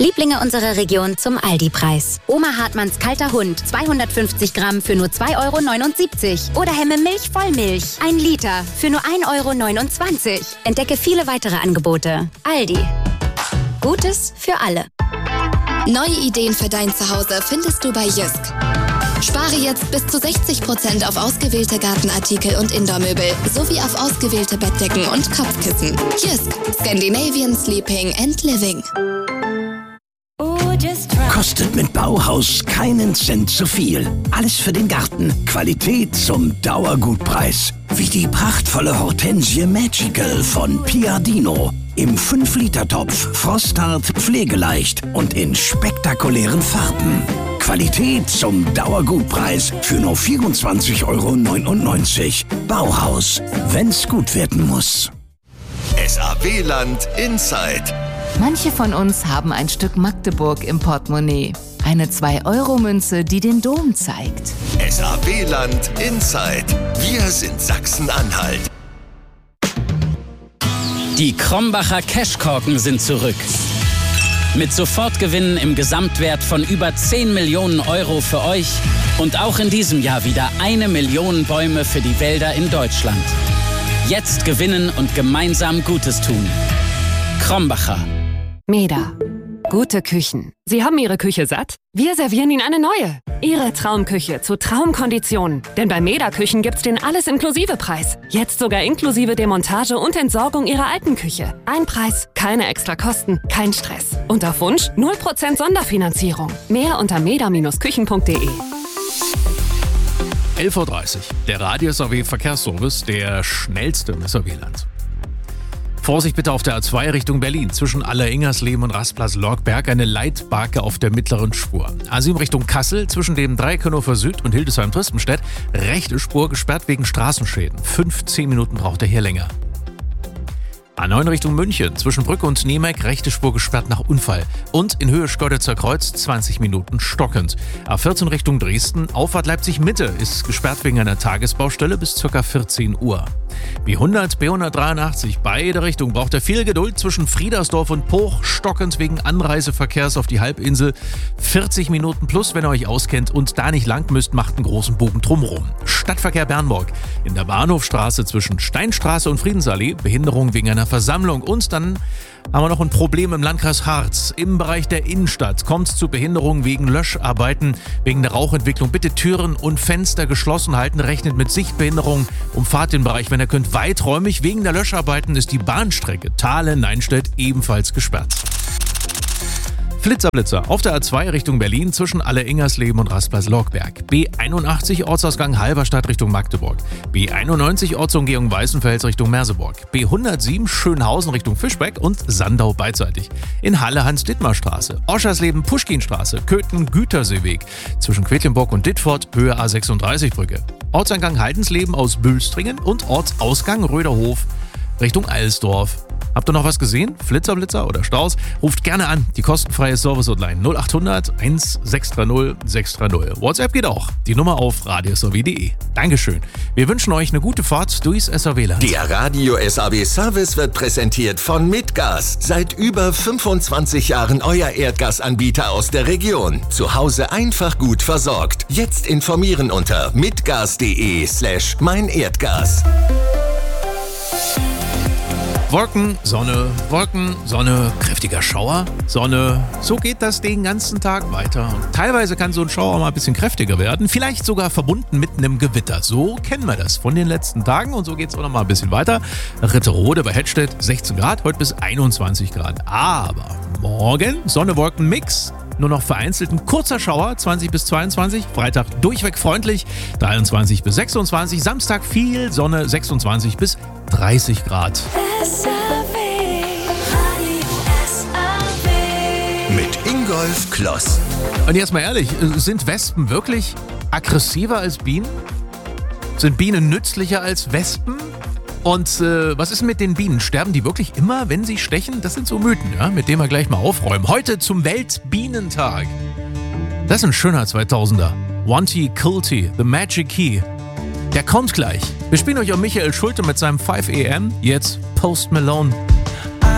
Lieblinge unserer Region zum Aldi-Preis. Oma Hartmanns kalter Hund, 250 Gramm für nur 2,79 € Oder Hemme Milch Vollmilch, 1 Liter für nur 1,29 €. Entdecke viele weitere Angebote. Aldi. Gutes für alle. Neue Ideen für dein Zuhause findest du bei Jysk. Spare jetzt bis zu 60% auf ausgewählte Gartenartikel und Indoormöbel sowie auf ausgewählte Bettdecken und Kopfkissen. Jysk. Scandinavian Sleeping and Living. Kostet mit Bauhaus keinen Cent zu viel. Alles für den Garten. Qualität zum Dauergutpreis. Wie die prachtvolle Hortensie Magical von Piadino. Im 5-Liter-Topf, frosthart, pflegeleicht und in spektakulären Farben. Qualität zum Dauergutpreis für nur 24,99 € Bauhaus, wenn's gut werden muss. SAW-Land Inside. Manche von uns haben ein Stück Magdeburg im Portemonnaie. Eine 2-Euro-Münze, die den Dom zeigt. SAW-Land Inside. Wir sind Sachsen-Anhalt. Die Krombacher Cashkorken sind zurück. Mit Sofortgewinnen im Gesamtwert von über 10 Millionen € für euch und auch in diesem Jahr wieder 1 Million Bäume für die Wälder in Deutschland. Jetzt gewinnen und gemeinsam Gutes tun. Krombacher. Meda. Gute Küchen. Sie haben Ihre Küche satt? Wir servieren Ihnen eine neue. Ihre Traumküche zu Traumkonditionen. Denn bei Meda Küchen gibt's den Alles-Inklusive-Preis. Jetzt sogar inklusive Demontage und Entsorgung Ihrer alten Küche. Ein Preis, keine extra Kosten, kein Stress. Und auf Wunsch 0% Sonderfinanzierung. Mehr unter meda-küchen.de. 11:30 Uhr. Der Radio-SAW-Verkehrsservice, der schnellste im SAW-Land. Vorsicht bitte auf der A2 Richtung Berlin. Zwischen Aller-Ingersleben und Rastplatz-Lorgberg eine Leitbarke auf der mittleren Spur. A7 Richtung Kassel zwischen dem Dreieck Hannover Süd und Hildesheim-Tristenstedt. Rechte Spur gesperrt wegen Straßenschäden. 15 Minuten braucht er hier länger. A9 Richtung München, zwischen Brücke und Niemeck, rechte Spur gesperrt nach Unfall. Und in Höhe Schkeuditzer Kreuz 20 Minuten stockend. A14 Richtung Dresden, Auffahrt Leipzig-Mitte ist gesperrt wegen einer Tagesbaustelle bis ca. 14 Uhr. B100, B183, beide Richtungen braucht er viel Geduld zwischen Friedersdorf und Poch, stockend wegen Anreiseverkehrs auf die Halbinsel. 40 Minuten plus, wenn ihr euch auskennt und da nicht lang müsst, macht einen großen Bogen drumherum. Stadtverkehr Bernburg, in der Bahnhofstraße zwischen Steinstraße und Friedensallee, Behinderung wegen einer Versammlung. Und dann haben wir noch ein Problem im Landkreis Harz. Im Bereich der Innenstadt kommt es zu Behinderungen wegen Löscharbeiten, wegen der Rauchentwicklung. Bitte Türen und Fenster geschlossen halten, rechnet mit Sichtbehinderung, umfahrt den Bereich, wenn ihr könnt, weiträumig. Wegen der Löscharbeiten ist die Bahnstrecke Thale-Neinstedt ebenfalls gesperrt. Blitzerblitzer auf der A2 Richtung Berlin zwischen Aller-Ingersleben und Rastplatz-Lorgberg. B81 Ortsausgang Halberstadt Richtung Magdeburg. B91 Ortsumgehung Weißenfels Richtung Merseburg. B107 Schönhausen Richtung Fischbeck und Sandau beidseitig. In Halle Hans-Dittmar-Straße. Oschersleben Puschkinstraße. Köthen Güterseeweg. Zwischen Quedlinburg und Dittfurt Höhe A36-Brücke. Ortseingang Heidensleben aus Bülstringen und Ortsausgang Röderhof Richtung Eilsdorf. Habt ihr noch was gesehen? Blitzer oder Staus? Ruft gerne an. Die kostenfreie Service-Hotline 0800 1630 630. WhatsApp geht auch. Die Nummer auf radiosaw.de. Dankeschön. Wir wünschen euch eine gute Fahrt durchs SAW-Land. Der Radio-SAW-Service wird präsentiert von Mitgas. Seit über 25 Jahren euer Erdgasanbieter aus der Region. Zu Hause einfach gut versorgt. Jetzt informieren unter mitgas.de/meinerdgas. Wolken, Sonne, kräftiger Schauer, Sonne. So geht das den ganzen Tag weiter. Und teilweise kann so ein Schauer mal ein bisschen kräftiger werden, vielleicht sogar verbunden mit einem Gewitter. So kennen wir das von den letzten Tagen und so geht es auch noch mal ein bisschen weiter. Ritterode bei Hettstedt 16 Grad, heute bis 21 Grad. Aber morgen Sonne, Wolken, Mix. Nur noch vereinzelt ein kurzer Schauer, 20 bis 22. Freitag durchweg freundlich, 23 bis 26. Samstag viel Sonne, 26 bis 30 Grad. Mit Ingolf Kloss. Und jetzt mal ehrlich, sind Wespen wirklich aggressiver als Bienen? Sind Bienen nützlicher als Wespen? Und was ist mit den Bienen? Sterben die wirklich immer, wenn sie stechen? Das sind so Mythen, ja, mit denen wir gleich mal aufräumen. Heute zum Weltbienentag. Das ist ein schöner 2000er. Wanty Kilty, The Magic Key. Der kommt gleich. Wir spielen euch auch Michael Schulte mit seinem 5 AM. Jetzt Post Malone.